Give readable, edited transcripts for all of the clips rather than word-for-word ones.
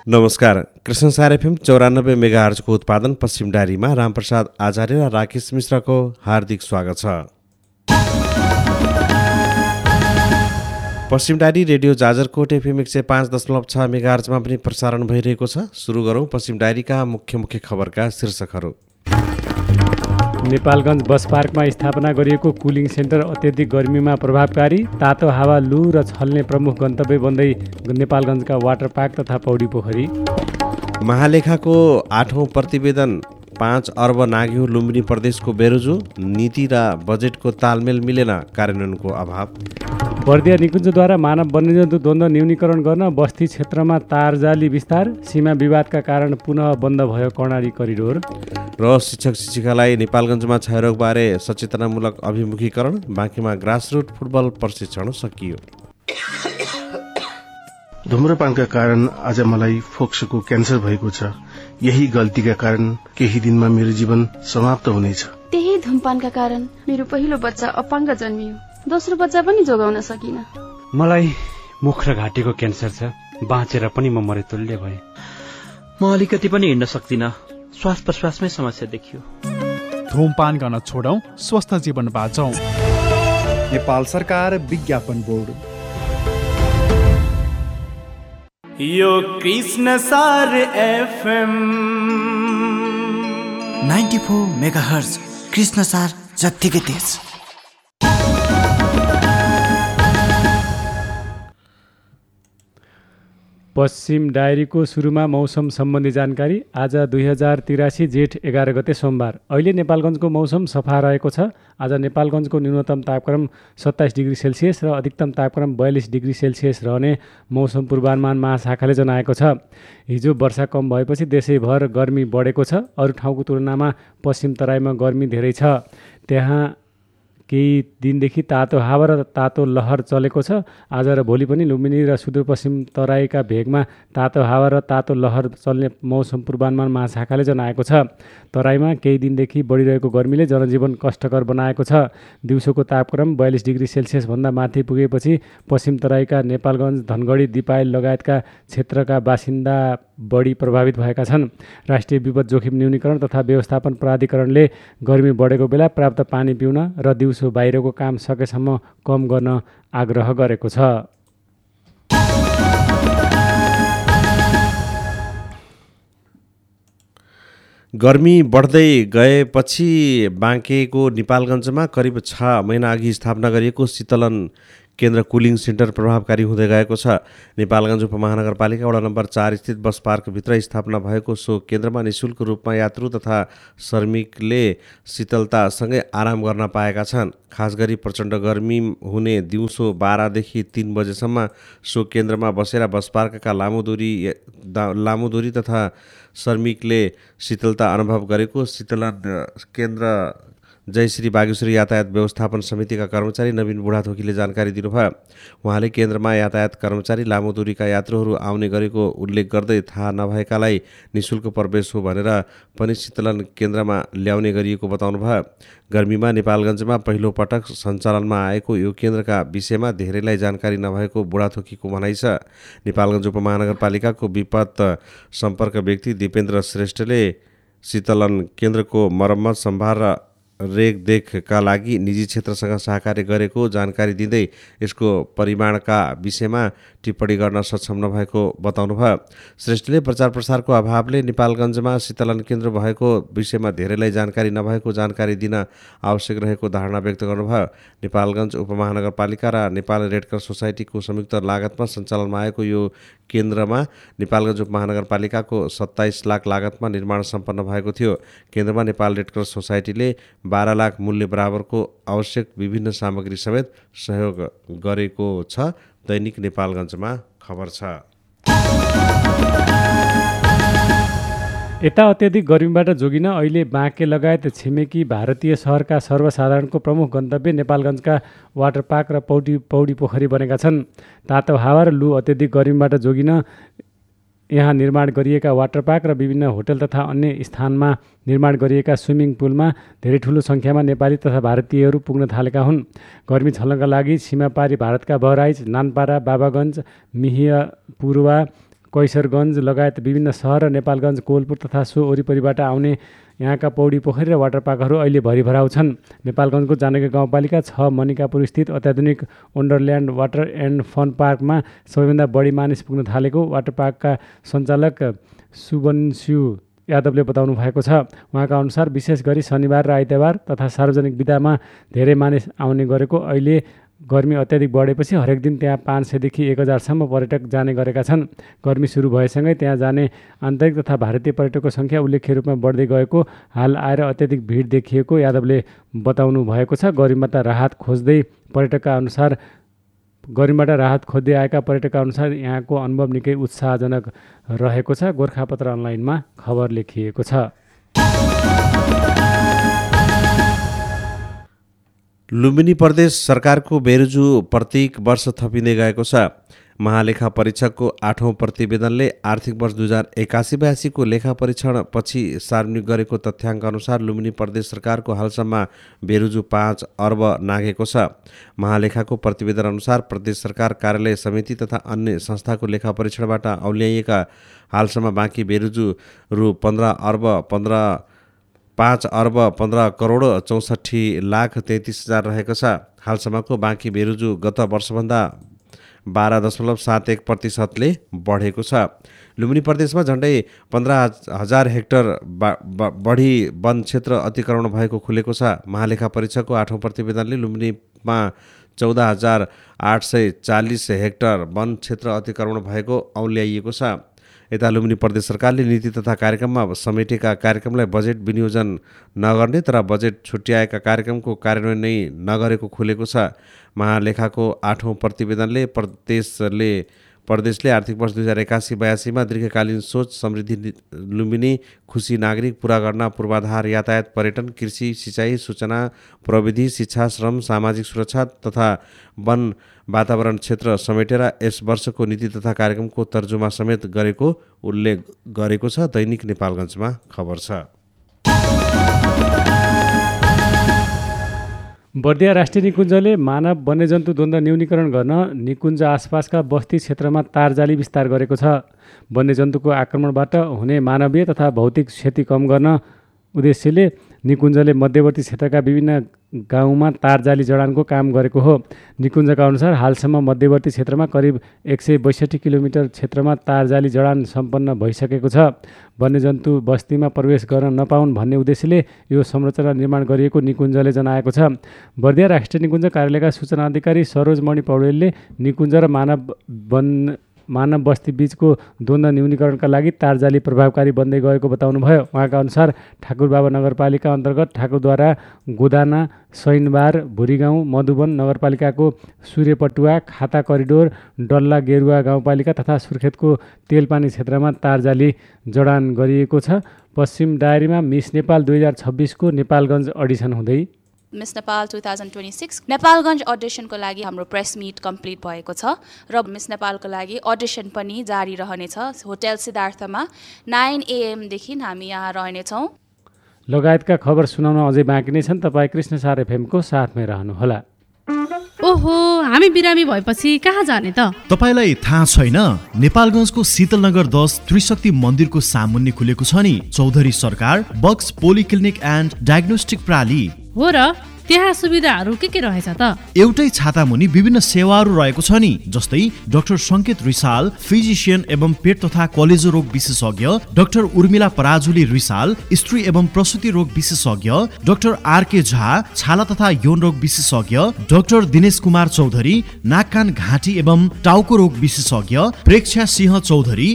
नमस्कार। कृष्णसार एफएम 94 मेगाहर्जको उत्पादन पश्चिम डायरीमा रामप्रसाद आचार्य र राकेश मिश्रको हार्दिक स्वागत छ। पश्चिम डायरी रेडियो जाजरकोट एफएम 105.6 मेगाहर्जमा पनि प्रसारण भइरहेको छ। सुरु गरौँ पश्चिम डायरीका मुख्य खबरका शीर्षकहरू। नेपालगञ्ज बस पार्कमा स्थापना गरिएको कुलिङ सेन्टर अत्यधिक गर्मीमा प्रभावकारी। तातो हावा, लु र छल्ने प्रमुख गन्तव्य बन्दै नेपालगञ्जका वाटर पार्क तथा पौडी पोखरी। महालेखाको 8औं प्रतिवेदन 5 अर्ब नाग्यो लुम्बिनी प्रदेशको बेरोजो। नीति र बजेटको तालमेल मिलेन, कार्यान्वयनको अभाव। बर्दिया निकुञ्जद्वारा मानव वन्यजन्तु द्वन्द्व न्यूनीकरण गर्न बस्ती क्षेत्रमा तारजाली विस्तार। सीमा विवादका कारण पुनः बन्द भयो कर्णाली करिडोर। र शिक्षक शिक्षिकालाई नेपालगञ्जमा क्षयरोगबारे सचेतनामूलक अभिमुखीकरण। बाँकीमा ग्रासरुट फुटबल प्रशिक्षण सकियो। धुम्रपानका कारण आज मलाई फोक्सोको क्यान्सर भएको छ। यही गल्तीका कारण केही दिनमा मेरो जीवन समाप्त हुनेछ। त्यही धुमपानका कारण मेरो पहिलो बच्चा अपाङ्ग जन्मियो। दोस्रो बच्चा पनि जोगाउन सकिन। मलाई मुख र घाँटीको क्यान्सर छ। बाँचेर पनि म मरेतुल्य भए। म अलिकति पनि हिँड्न सक्दिन। श्वास प्रश्वासमै समस्या देखियो। धूमपान गर्न छोडौं, स्वस्थ जीवन बाँचौं। नेपाल सरकार विज्ञापन बोर्ड। यो कृष्णसार एफएम 94 मेगाहर्ज कृष्णसार जत्तिकै तेज। पश्चिम डायरीको सुरुमा मौसम सम्बन्धी जानकारी। आज 2083 जेठ 11 गते सोमबार। अहिले नेपालगञ्जको मौसम सफा रहेको छ। आज नेपालगञ्जको न्यूनतम तापक्रम 27 डिग्री सेल्सियस र अधिकतम तापक्रम 42 डिग्री सेल्सियस रहने मौसम पूर्वानुमान महाशाखाले जनाएको छ। हिजो वर्षा कम भएपछि देशैभर गर्मी बढेको छ। अरू ठाउँको तुलनामा पश्चिम तराईमा गर्मी धेरै छ। त्यहाँ केही दिनदेखि तातो हावा र तातो लहर चलेको छ। आज र भोलि पनि लुम्बिनी र सुदूरपश्चिम तराईका भेगमा तातो हावा र तातो लहर चल्ने मौसम पूर्वानुमान महाशाखाले जनाएको छ। तराईमा केही दिनदेखि बढिरहेको गर्मीले जनजीवन कष्टकर बनाएको छ। दिउँसोको तापक्रम 42 डिग्री सेल्सियसभन्दा माथि पुगेपछि पश्चिम तराईका नेपालगञ्ज, धनगढी, दिपायल लगायतका क्षेत्रका बासिन्दा बढी प्रभावित भएका छन्। राष्ट्रिय विपद जोखिम न्यूनीकरण तथा व्यवस्थापन प्राधिकरणले गर्मी बढेको बेला पर्याप्त पानी पिउन र दिउँसो बाहिरको काम सकेसम्म कम गर्न आग्रह गरेको छ। गर्मी बढ्दै गएपछि बाँकेको नेपालगञ्जमा करिब 6 महिना अघि स्थापना गरिएको शीतलन केन्द्र कुलिङ सेन्टर प्रभावकारी हुँदै गएको छ। नेपालगञ्ज उपमहानगरपालिका वडा नम्बर 4 स्थित बस पार्कभित्र स्थापना भएको सो केन्द्रमा निःशुल्क रूपमा यात्रु तथा श्रमिकले शीतलतासँगै आराम गर्न पाएका छन्। खास गरी प्रचण्ड गर्मी हुने दिउँसो 12 देखि 3 बजेसम्म सो केन्द्रमा बसेर बस पार्कका लामो दूरी तथा श्रमिकले शीतलता अनुभव गरेको शीतलन केन्द्र जयश्री बागेश्वरी यातायात व्यवस्थापन समितिका कर्मचारी नवीन बुढाथोकीले जानकारी दिनुभयो। उहाँले केन्द्रमा यातायात कर्मचारी लामो दूरीका यात्रुहरू आउने गरेको उल्लेख गर्दै थाहा नभएकालाई निःशुल्क प्रवेश हो भनेर पनि शीतलन केन्द्रमा ल्याउने गरिएको बताउनुभयो। गर्मीमा नेपालगञ्जमा पहिलो पटक सञ्चालनमा आएको यो केन्द्रका विषयमा धेरैलाई जानकारी नभएको बुढाथोकीको भनाइ छ। नेपालगञ्ज उपमहानगरपालिकाको विपद सम्पर्क व्यक्ति दिपेन्द्र श्रेष्ठले शीतलन केन्द्रको मर्मत, सम्भार र रेखदेखका लागि निजी क्षेत्रसँग सहकार्य गरेको जानकारी दिँदै यसको परिमाणका विषयमा टिप्पणी गर्न सक्षम नभएको बताउनुभयो। श्रेष्ठले प्रचार प्रसारको अभावले नेपालगञ्जमा शीतलन केन्द्र भएको विषयमा धेरैलाई जानकारी नभएको जानकारी दिन आवश्यक रहेको धारणा व्यक्त गर्नुभयो। नेपालगञ्ज उपमहानगरपालिका र नेपाल रेडक्रस सोसाइटीको संयुक्त लागतमा सञ्चालनमा आएको यो केन्द्रमा नेपालगञ्ज उपमहानगरपालिकाको 27 लाख लागतमा निर्माण सम्पन्न भएको थियो। केन्द्रमा नेपाल रेडक्रस सोसाइटीले 12 लाख मूल्य बराबरको आवश्यक विभिन्न सामग्री समेत सहयोग गरेको छ। दैनिक नेपालगञ्जमा खबर छ। यता अत्यधिक गर्मीबाट जोगिन अहिले बाँके लगायत छिमेकी भारतीय सहरका सर्वसाधारणको प्रमुख गन्तव्य नेपालगञ्जका वाटर पार्क र पौडी पोखरी बनेका छन्। तातो हावा र लु अत्यधिक गर्मीबाट जोगिन यहाँ निर्माण गरिएका वाटर पार्क र विभिन्न होटल तथा अन्य स्थानमा निर्माण गरिएका स्विमिङ पुलमा धेरै ठुलो सङ्ख्यामा नेपाली तथा भारतीयहरू पुग्न थालेका हुन्। गर्मी झल्नका लागि सीमापारी भारतका बहराइच, नानपारा, बाबागञ्ज, मिहिया, पूर्वा, कैसरगञ्ज लगायत विभिन्न सहर र नेपालगञ्ज, कोलपुर तथा सो वरिपरिबाट आउने यहाँका पौडी पोखरी र वाटर पार्कहरू अहिले भरिभराउ छन्। नेपालगञ्जको जानकी गाउँपालिका 6 मनिकापुर स्थित अत्याधुनिक वन्डरल्यान्ड वाटर एन्ड फन पार्कमा सबैभन्दा बढी मानिस पुग्न थालेको वाटर पार्कका सञ्चालक सुबन्स्यु यादवले बताउनु भएको छ। उहाँका अनुसार विशेष गरी शनिबार र आइतबार तथा सार्वजनिक बिदामा धेरै मानिस आउने गरेको, अहिले गर्मी अत्याधिक बढेपछि हरेक दिन त्यहाँ 500 देखि 1000सम्म पर्यटक जाने गरेका छन्। गर्मी सुरु भएसँगै त्यहाँ जाने आन्तरिक तथा भारतीय पर्यटकको सङ्ख्या उल्लेख्य रूपमा बढ्दै गएको, हाल आएर अत्याधिक भिड देखिएको यादवले बताउनु भएको छ। गर्मीबाट राहत खोज्दै आएका पर्यटकका अनुसार यहाँको अनुभव निकै उत्साहजनक रहेको छ। गोर्खापत्र अनलाइनमा खबर लेखिएको छ। लुम्बिनी प्रदेश सरकारको बेरुजु प्रत्येक वर्ष थपिँदै गएको छ। महालेखा परीक्षकको 8औं प्रतिवेदनले आर्थिक वर्ष 2081-82 को लेखा परीक्षण पछि सार्वजनिक गरेको तथ्याङ्क अनुसार लुम्बिनी प्रदेश सरकारको हालसम्म बेरुजु 5 अर्ब नाघेको छ। महालेखाको प्रतिवेदन अनुसार प्रदेश सरकार कार्यालय समिति तथा अन्य संस्थाको लेखा परीक्षणबाट औल्याइएका हालसम्म बाँकी बेरुजु रु 5 अर्ब 15 करोड 64 लाख 33 हजार रहेको छ। हालसम्मको बाँकी बेरुजु गत वर्षभन्दा 12.71% बढेको छ। लुम्बिनी प्रदेशमा झन्डै 15,000 हेक्टर बढी वन क्षेत्र अतिक्रमण भएको खुलेको छ। महालेखा परीक्षकको 8औं प्रतिवेदनले लुम्बिनीमा 14,840 हेक्टर वन क्षेत्र अतिक्रमण भएको औल्याइएको छ। यता लुम्बिनी प्रदेश सरकारले नीति तथा कार्यक्रममा समेटेका कार्यक्रमलाई बजेट विनियोजन नगर्ने तर बजेट छुट्याएका कार्यक्रमको कार्यान्वयन नै नगरेको खुलेको छ। महालेखाको 8औं प्रतिवेदनले प्रदेशले आर्थिक वर्ष 2081-82 मा दीर्घकालीन सोच समृद्धि लुम्बिनी, खुसी नागरिक पुरा गर्न पूर्वाधार, यातायात, पर्यटन, कृषि, सिँचाइ, सूचना प्रविधि, शिक्षा, श्रम, सामाजिक सुरक्षा तथा वन वातावरण क्षेत्र समेटेर यस वर्षको नीति तथा कार्यक्रमको तर्जुमा समेत गरेको उल्लेख गरेको छ। दैनिक नेपालगञ्जमा खबर छ। बर्दिया राष्ट्रिय निकुञ्जले मानव वन्यजन्तु द्वन्द्व न्यूनीकरण गर्न निकुञ्ज आसपासका बस्ती क्षेत्रमा तारजाली विस्तार गरेको छ। वन्यजन्तुको आक्रमणबाट हुने मानवीय तथा भौतिक क्षति कम गर्न उद्देश्यले निकुञ्जले मध्यवर्ती क्षेत्रका विभिन्न गाउँमा तारजाली जडानको काम गरेको हो। निकुञ्जका अनुसार हालसम्म मध्यवर्ती क्षेत्रमा करिब 162 किलोमिटर क्षेत्रमा तारजाली जडान सम्पन्न भइसकेको छ। वन्यजन्तु बस्तीमा प्रवेश गर्न नपाउन् भन्ने उद्देश्यले यो संरचना निर्माण गरिएको निकुञ्जले जनाएको छ। बर्दिया राष्ट्रिय निकुञ्ज कार्यालयका सूचना अधिकारी सरोजमणि पौडेलले निकुञ्ज र मानव बस्ती बीचको द्वन्द्व न्यूनीकरणका लागि तारजाली प्रभावकारी बन्दै गएको बताउनुभयो। उहाँका अनुसार ठाकुरबाबा नगरपालिका अन्तर्गत ठाकुरद्वारा, गोदाना, सैनबार, भुरीगाउँ, मधुवन नगरपालिकाको सूर्यपटुवा, खाता करिडोर, डल्ला गेरुवा गाउँपालिका तथा सुर्खेतको तेलपानी क्षेत्रमा तारजाली जडान गरिएको छ। पश्चिम डायरीमा मिस नेपाल 2026 को नेपालगञ्ज अडिसन हुँदै मिस नेपाल 2026 नेपालगञ्ज अडिसनको लागि हाम्रो प्रेस मिट कम्प्लिट भएको छ र मिस नेपालको लागि अडिसन पनि जारी रहनेछ। होटल सिद्धार्थमा 9 AM देखि हामी यहाँ रहनेछौँ। लगायतका खबर सुनाउन अझै बाँकी नै छन्। तपाईँ कृष्णसार एफएमको साथमै रहनुहोला। ओहो, हामी बिरामी भएपछि कहाँ जाने त? तपाईलाई थाहा छैन? नेपालगञ्जको शीतलनगर 10 त्रिशक्ति मन्दिरको सामुन्ने खुलेको छ नि चौधरी सरकार बक्स पोलिक्लिनिक एन्ड डायग्नोस्टिक प्रणाली हो र त्यहाँ सुविधाहरू के रहेछ त? एउटै छाता मुनि विभिन्न सेवाहरू रहेको छ नि, जस्तै डाक्टर संकेत रिसाल फिजिशियन एवं पेट तथा कलेजो रोग विशेषज्ञ, डाक्टर उर्मिला पराजुली रिसाल स्त्री एवं प्रसुति रोग विशेषज्ञ, डाक्टर आरके झा छाला तथा यौन रोग विशेषज्ञ, डाक्टर दिनेश कुमार चौधरी नाक कान घाँटी एवं टाउको रोग विशेषज्ञ, प्रेक्षा सिंह चौधरी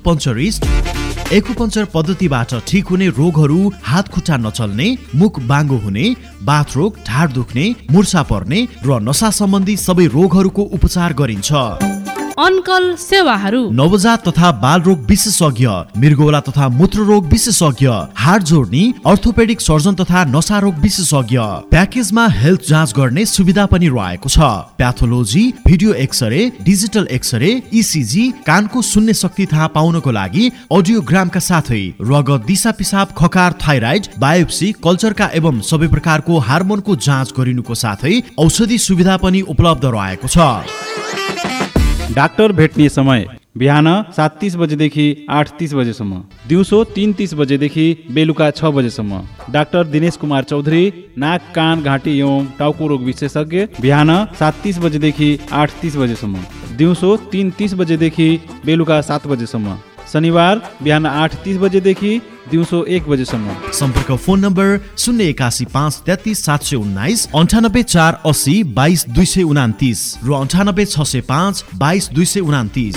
एक्युपञ्चर पद्धतिबाट ठिक हुने रोगहरू, हात खुट्टा नचल्ने, मुख बाङ्गो हुने, बाथ रोग, ढाड दुख्ने, मुर्छा पर्ने र नशा सम्बन्धी सबै रोगहरूको उपचार गरिन्छ। अनकल सेवाहरू नवजात तथा बाल रोग विशेषज्ञ, मृगौला तथा मूत्र रोग विशेषज्ञ, हाड जोड्ने, अर्थोपेडिक सर्जन तथा नशा रोग विशेषज्ञ। प्याकेजमा हेल्थ जाँच गर्ने सुविधा पनि रहेको छ। Pathology, video x-ray, digital x-ray, ECG, कानको सुन्ने शक्ति थाहा पाउनको लागि अडियोग्रामका साथै रगत, दिशा पिसाब, खकार, थाइराइड, बायोप्सी, कल्चरका एवं सबै प्रकारको हार्मोनको जाँच गरिनुको साथै औषधि सुविधा पनि उपलब्ध रहेको छ। डाक्टर भेट्ने समय बिहान 7:30 बजेदेखि 8:30 बजेसम्म, दिउँसो 3:30 बजेदेखि बेलुका 6 बजेसम्म। डाक्टर दिनेश कुमार चौधरी, नाक कान घाँटी एवं टाउको रोग विशेषज्ञ, बिहान 7:30 बजेदेखि 8:30 बजेसम्म, दिउँसो 3:30 बजेदेखि बेलुका 7 बजेसम्म। शनिबार बिहान 8:30 बजेदेखि दिउँसो 1 बजेसम्म। सम्पर्क फोन नम्बर 081 533 719, 98 480 22 229 र 98 605 22 229।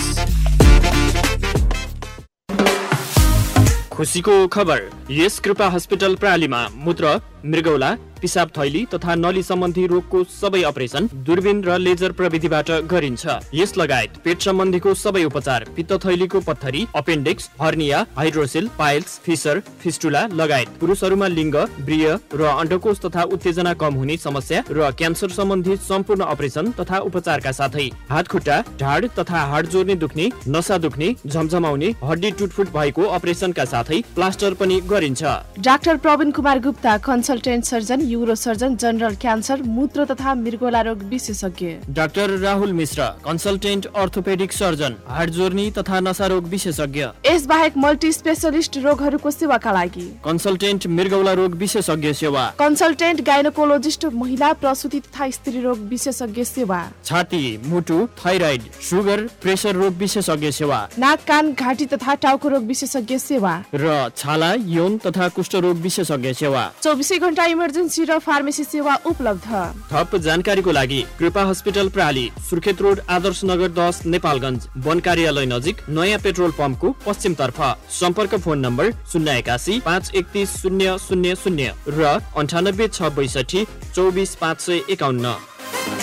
खुसीको खबर, यस कृपा हस्पिटल प्रालीमा मूत्र, मृगौला, पिसाब थैली तथा नली सम्बन्धी रोगको सबै अपरेसन दूरबीन र लेजर प्रविधिबाट गरिन्छ। यस लगायत पेट सम्बन्धीको सबै उपचार, पित्त थैलीको पत्थरी, appendix, hernia, hydroxyl, piles, fissure, fistula लगायत पुरुषहरूमा लिङ्ग, ब्रिय र अण्डकोष तथा उत्तेजना कम हुने समस्या र क्यान्सर सम्बन्धी सम्पूर्ण अपरेसन तथा उपचारका साथै हात खुट्टा, ढाड तथा हाड जोड्ने दुख्ने, नसा दुख्ने, झमझमाउने, हड्डी टुटफुट भएको अपरेसनका साथै प्लास्टर पनि गरिन्छ। Doctor Praveen Kumar Gupta, consultant surgeon, neuro surgeon, general cancer, मूत्र तथा मृगौला रोग विशेषज्ञ। डाक्टर राहुल मिश्र, कन्सल्टेन्ट अर्थोपेडिक सर्जन, हाड जोर्नी तथा नसा रोग विशेषज्ञ। यस बाहेक मल्टी स्पेशलिस्ट रोगहरूको सेवाका लागि कन्सल्टेन्ट मृगौला रोग विशेषज्ञ सेवा, कन्सल्टेन्ट गाइनोकोलोजिस्ट, महिला प्रसुति तथा स्त्री रोग विशेषज्ञ सेवा, छाती, मुटु, थाइराइड, सुगर, प्रेसर रोग विशेषज्ञ सेवा, नाक कान घाँटी तथा टाउको रोग विशेषज्ञ सेवा र छाला, यौन तथा कुष्ठ रोग विशेषज्ञ सेवा। 24 घण्टा इमर्जेन्सी र फार्मेसी सेवा उपलब्ध। थप जानकारीको लागि कृपा हस्पिटल प्राली, सुर्खेत रोड, आदर्श नगर 10, नेपालगञ्ज, वन कार्यालय नजिक, नयाँ पेट्रोल पम्पको पश्चिम तर्फ। सम्पर्क फोन नम्बर 081 531 000 र 98 662 24 551।